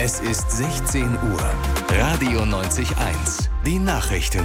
Es ist 16 Uhr. Radio 90.1. Die Nachrichten.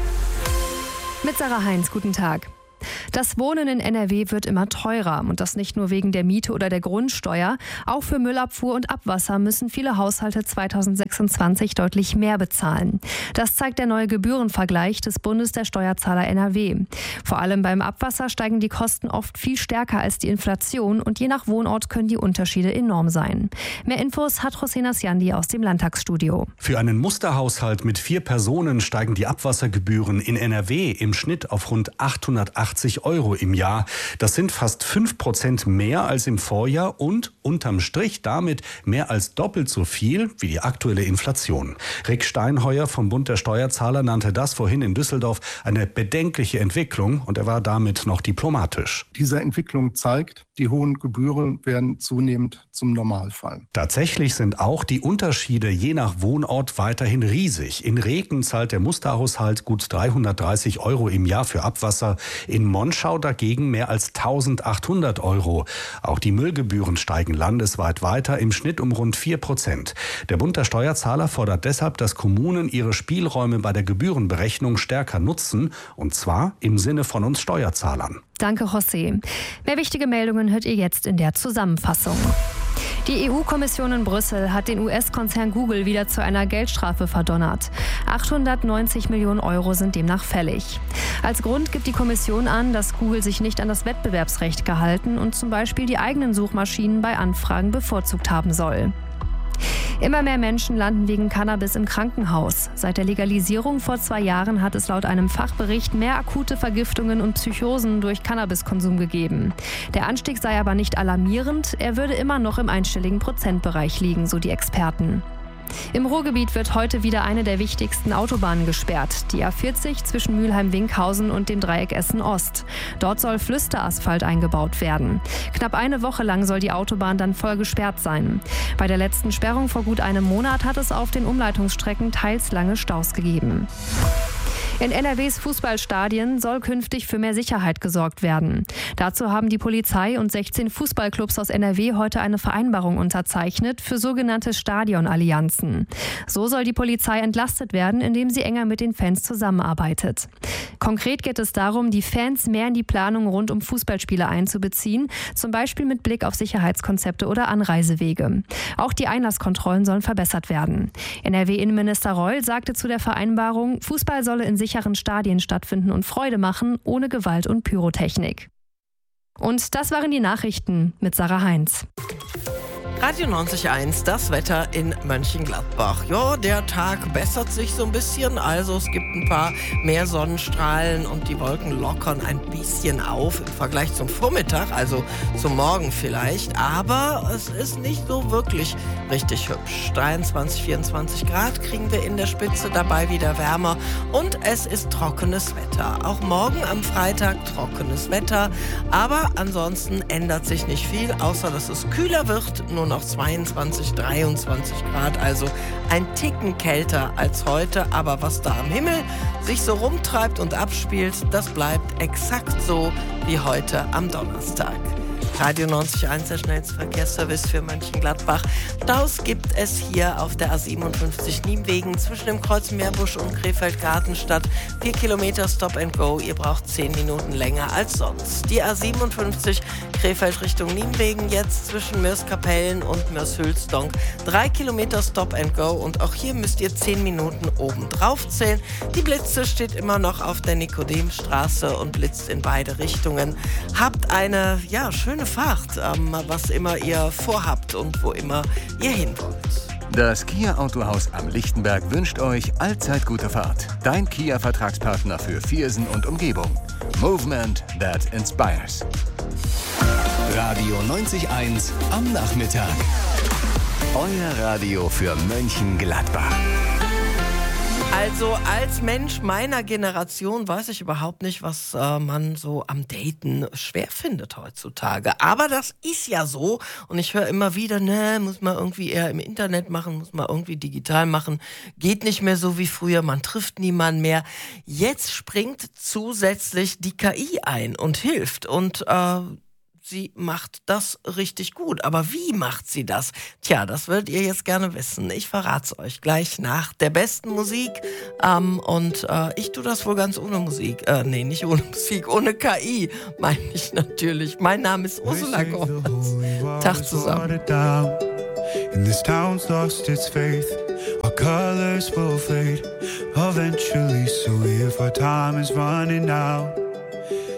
Mit Sarah Heinz, guten Tag. Das Wohnen in NRW wird immer teurer und das nicht nur wegen der Miete oder der Grundsteuer. Auch für Müllabfuhr und Abwasser müssen viele Haushalte 2026 deutlich mehr bezahlen. Das zeigt der neue Gebührenvergleich des Bundes der Steuerzahler NRW. Vor allem beim Abwasser steigen die Kosten oft viel stärker als die Inflation und je nach Wohnort können die Unterschiede enorm sein. Mehr Infos hat Hossein Asjandi aus dem Landtagsstudio. Für einen Musterhaushalt mit 4 Personen steigen die Abwassergebühren in NRW im Schnitt auf rund 880 € im Jahr. Das sind fast 5% mehr als im Vorjahr und unterm Strich damit mehr als doppelt so viel wie die aktuelle Inflation. Rick Steinheuer vom Bund der Steuerzahler nannte das vorhin in Düsseldorf eine bedenkliche Entwicklung und er war damit noch diplomatisch. Diese Entwicklung zeigt, die hohen Gebühren werden zunehmend zum Normalfall. Tatsächlich sind auch die Unterschiede je nach Wohnort weiterhin riesig. In Reken zahlt der Musterhaushalt gut 330 € im Jahr für Abwasser. In Monschau dagegen mehr als 1.800 €. Auch die Müllgebühren steigen landesweit weiter, im Schnitt um rund 4%. Der Bund der Steuerzahler fordert deshalb, dass Kommunen ihre Spielräume bei der Gebührenberechnung stärker nutzen, und zwar im Sinne von uns Steuerzahlern. Danke, José. Mehr wichtige Meldungen hört ihr jetzt in der Zusammenfassung. Die EU-Kommission in Brüssel hat den US-Konzern Google wieder zu einer Geldstrafe verdonnert. 890 Millionen € sind demnach fällig. Als Grund gibt die Kommission an, dass Google sich nicht an das Wettbewerbsrecht gehalten und zum Beispiel die eigenen Suchmaschinen bei Anfragen bevorzugt haben soll. Immer mehr Menschen landen wegen Cannabis im Krankenhaus. Seit der Legalisierung vor 2 Jahren hat es laut einem Fachbericht mehr akute Vergiftungen und Psychosen durch Cannabiskonsum gegeben. Der Anstieg sei aber nicht alarmierend, er würde immer noch im einstelligen Prozentbereich liegen, so die Experten. Im Ruhrgebiet wird heute wieder eine der wichtigsten Autobahnen gesperrt, die A40 zwischen Mülheim-Winkhausen und dem Dreieck Essen-Ost. Dort soll Flüsterasphalt eingebaut werden. Knapp eine Woche lang soll die Autobahn dann voll gesperrt sein. Bei der letzten Sperrung vor gut einem Monat hat es auf den Umleitungsstrecken teils lange Staus gegeben. In NRWs Fußballstadien soll künftig für mehr Sicherheit gesorgt werden. Dazu haben die Polizei und 16 Fußballclubs aus NRW heute eine Vereinbarung unterzeichnet für sogenannte Stadionallianzen. So soll die Polizei entlastet werden, indem sie enger mit den Fans zusammenarbeitet. Konkret geht es darum, die Fans mehr in die Planung rund um Fußballspiele einzubeziehen, zum Beispiel mit Blick auf Sicherheitskonzepte oder Anreisewege. Auch die Einlasskontrollen sollen verbessert werden. NRW-Innenminister Reul sagte zu der Vereinbarung, Fußball solle in sicheren Stadien stattfinden und Freude machen, ohne Gewalt und Pyrotechnik. Und das waren die Nachrichten mit Sarah Heinz. Radio 90.1, das Wetter in Mönchengladbach. Ja, der Tag bessert sich so ein bisschen, also es gibt ein paar mehr Sonnenstrahlen und die Wolken lockern ein bisschen auf im Vergleich zum Vormittag, also zum Morgen vielleicht, aber es ist nicht so wirklich richtig hübsch. 23, 24 Grad kriegen wir in der Spitze, dabei wieder wärmer und es ist trockenes Wetter. Auch morgen am Freitag trockenes Wetter, aber ansonsten ändert sich nicht viel, außer dass es kühler wird, nur noch 22, 23 Grad, also ein Ticken kälter als heute. Aber was da am Himmel sich so rumtreibt und abspielt, das bleibt exakt so wie heute am Donnerstag. Radio 90.1, der schnellste Verkehrsservice für Mönchengladbach. Staus gibt es hier auf der A57 Nienwegen zwischen dem Kreuz Meerbusch und Krefeld-Gartenstadt. 4 Kilometer Stop and Go. Ihr braucht 10 Minuten länger als sonst. Die A57 Krefeld Richtung Nienwegen jetzt zwischen Mörs-Kapellen und Mörs-Hülsdonk. 3 Kilometer Stop and Go und auch hier müsst ihr 10 Minuten oben drauf zählen. Die Blitze steht immer noch auf der Nikodemstraße und blitzt in beide Richtungen. Habt eine, schöne Fahrt, was immer ihr vorhabt und wo immer ihr hin wollt. Das Kia Autohaus am Lichtenberg wünscht euch allzeit gute Fahrt. Dein Kia-Vertragspartner für Viersen und Umgebung. Movement that inspires. Radio 90.1 am Nachmittag. Euer Radio für Mönchengladbach. Also als Mensch meiner Generation weiß ich überhaupt nicht, was man so am Daten schwer findet heutzutage. Aber das ist ja so und ich höre immer wieder, muss man irgendwie eher im Internet machen, muss man irgendwie digital machen. Geht nicht mehr so wie früher, man trifft niemanden mehr. Jetzt springt zusätzlich die KI ein und hilft und sie macht das richtig gut. Aber wie macht sie das? Tja, das würdet ihr jetzt gerne wissen. Ich verrate es euch gleich nach der besten Musik. Ich tue das wohl ganz ohne Musik. Nee, nicht ohne Musik, ohne KI, meine ich natürlich. Mein Name ist Ursula Gomez. Tag zusammen. And this town's lost its faith. Our colors will fade eventually. So if our time is running out,